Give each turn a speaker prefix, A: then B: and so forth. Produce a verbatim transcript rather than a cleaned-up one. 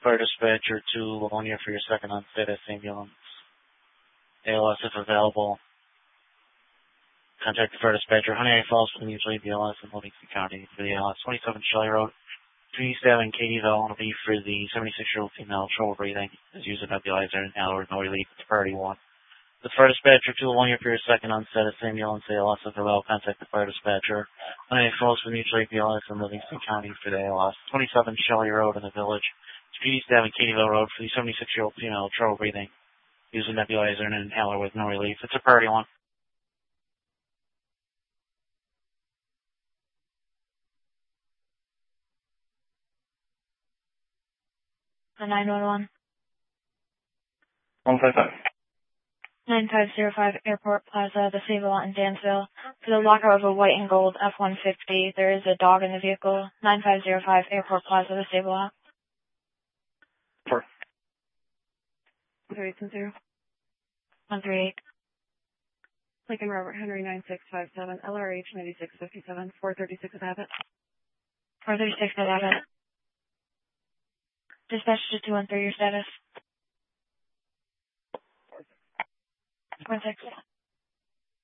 A: Fire dispatcher to Livonia for your second on status ambulance. A L S if available. Contact the fire dispatcher. Honey Falls for the mutual A B L S in Livingston County for the A L S. twenty-seven Shelley Road. Community staff in Katie'ville will be for the seventy-six-year-old female trouble breathing. Is using nebulizer and inhaler with no relief. It's priority one. The fire dispatcher to Livonia for your second on status ambulance. A L S if available. Contact the fire dispatcher. Honey Falls for the mutual A B L S in Livingston County for the A L S. twenty-seven Shelley Road in the village. Community staff in Katie'ville Road for the seventy-six-year-old female trouble breathing. Using nebulizer and inhaler with no relief. It's a priority one.
B: The nine one one.
C: one five five.
B: nine five zero five Airport Plaza, the Save-A-Lot in Dansville. For the lockout of a white and gold F one fifty, there is a dog in the vehicle. nine five zero five Airport Plaza, the Save-A-Lot.
C: Four.
D: three eight zero.
B: one three eight.
D: Lincoln Robert Henry nine six five seven, L R H ninety-six fifty-seven, four thirty-six at Abbott.
B: four thirty-six at Abbott. Dispatch to two one three, your status. four six.